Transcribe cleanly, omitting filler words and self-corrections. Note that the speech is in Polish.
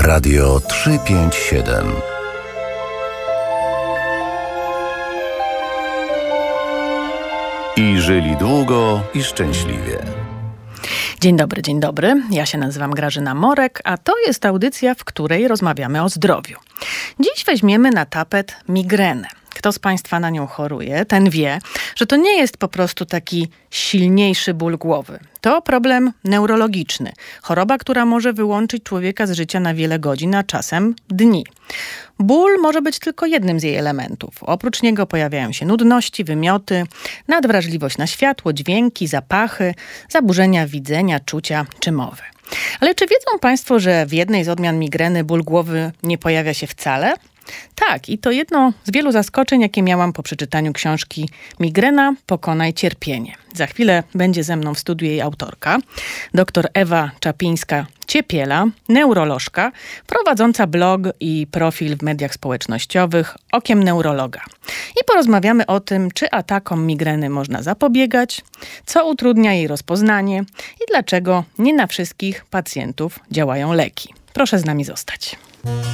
Radio 357. I żyli długo i szczęśliwie. Dzień dobry, dzień dobry. Ja się nazywam Grażyna Morek, a to jest audycja, w której rozmawiamy o zdrowiu. Dziś weźmiemy na tapet migrenę. Kto z Państwa na nią choruje, ten wie, że to nie jest po prostu taki silniejszy ból głowy. To problem neurologiczny. Choroba, która może wyłączyć człowieka z życia na wiele godzin, a czasem dni. Ból może być tylko jednym z jej elementów. Oprócz niego pojawiają się nudności, wymioty, nadwrażliwość na światło, dźwięki, zapachy, zaburzenia widzenia, czucia czy mowy. Ale czy wiedzą Państwo, że w jednej z odmian migreny ból głowy nie pojawia się wcale? Tak, i to jedno z wielu zaskoczeń, jakie miałam po przeczytaniu książki Migrena – Pokonaj cierpienie. Za chwilę będzie ze mną w studiu jej autorka, dr Ewa Czapińska-Ciepiela, neurolożka, prowadząca blog i profil w mediach społecznościowych Okiem Neurologa. I porozmawiamy o tym, czy atakom migreny można zapobiegać, co utrudnia jej rozpoznanie i dlaczego nie na wszystkich pacjentów działają leki. Proszę z nami zostać.